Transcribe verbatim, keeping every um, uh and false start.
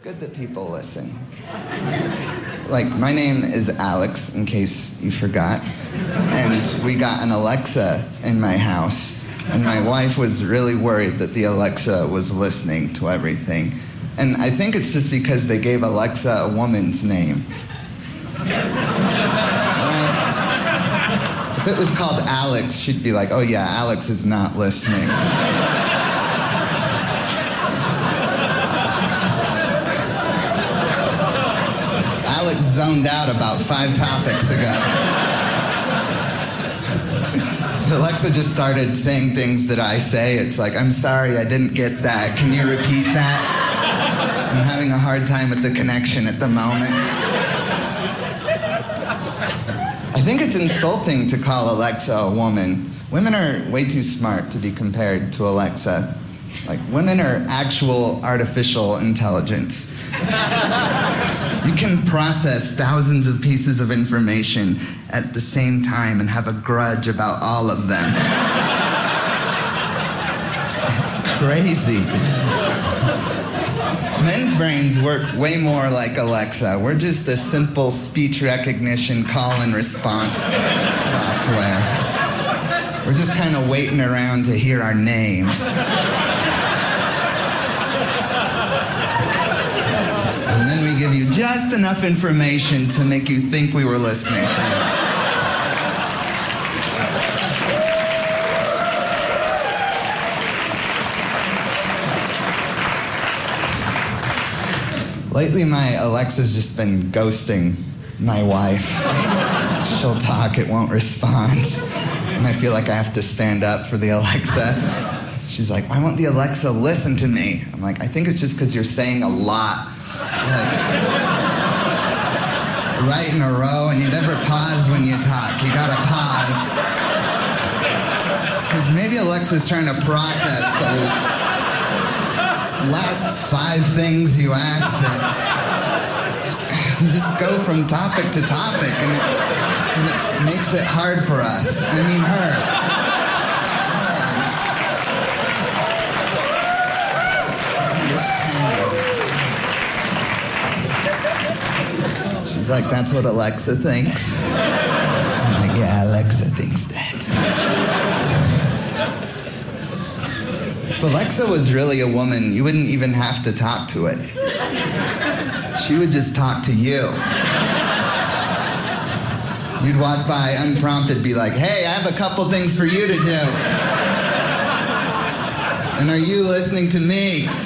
good that people listen. Like, my name is Alex, in case you forgot. And we got an Alexa in my house. And my wife was really worried that the Alexa was listening to everything. And I think it's just because they gave Alexa a woman's name. Right? If it was called Alex, she'd be like, oh yeah, Alex is not listening. Alex zoned out about five topics ago. Alexa just started saying things that I say. It's like, I'm sorry, I didn't get that. Can you repeat that? I'm having a hard time with the connection at the moment. I think it's insulting to call Alexa a woman. Women are way too smart to be compared to Alexa. Like, women are actual artificial intelligence. You can process thousands of pieces of information at the same time and have a grudge about all of them. It's crazy. Men's brains work way more like Alexa. We're just a simple speech recognition call and response software. We're just kind of waiting around to hear our name. And then we give you just enough information to make you think we were listening to you. Lately, my Alexa's just been ghosting my wife. She'll talk, it won't respond. And I feel like I have to stand up for the Alexa. She's like, why won't the Alexa listen to me? I'm like, I think it's just because you're saying a lot. Like, right in a row, and you never pause when you talk. You gotta pause. Because maybe Alexa's trying to process the last five things you asked it. You just go from topic to topic, and it makes it hard for us. I mean, her. She's like, that's what Alexa thinks. I'm like, yeah, Alexa thinks that. If Alexa was really a woman, you wouldn't even have to talk to it. She would just talk to you. You'd walk by unprompted, be like, hey, I have a couple things for you to do. And are you listening to me?